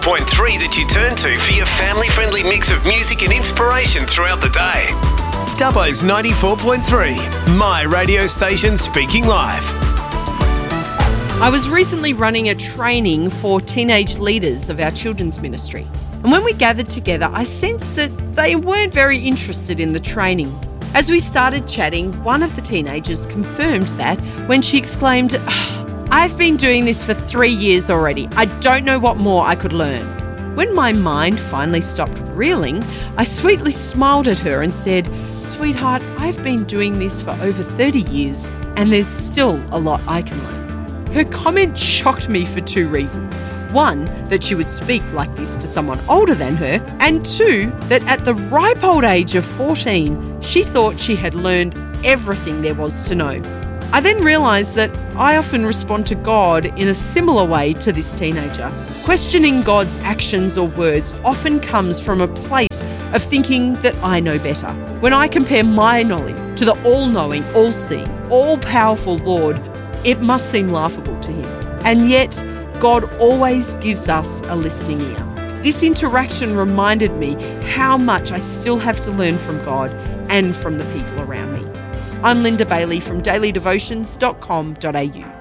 .3 that you turn to for your family-friendly mix of music and inspiration throughout the day. Dubbo's 94.3, my radio station speaking live. I was recently running a training for teenage leaders of our children's ministry. And when we gathered together, I sensed that they weren't very interested in the training. As we started chatting, one of the teenagers confirmed that when she exclaimed, "I've been doing this for 3 years already. I don't know what more I could learn." When my mind finally stopped reeling, I sweetly smiled at her and said, "Sweetheart, I've been doing this for over 30 years and there's still a lot I can learn." Her comment shocked me for 2 reasons. 1, that she would speak like this to someone older than her, and 2, that at the ripe old age of 14, she thought she had learned everything there was to know. I then realised that I often respond to God in a similar way to this teenager. Questioning God's actions or words often comes from a place of thinking that I know better. When I compare my knowledge to the all-knowing, all-seeing, all-powerful Lord, it must seem laughable to him. And yet, God always gives us a listening ear. This interaction reminded me how much I still have to learn from God and from the people around me. I'm Linda Bailey from dailydevotions.com.au.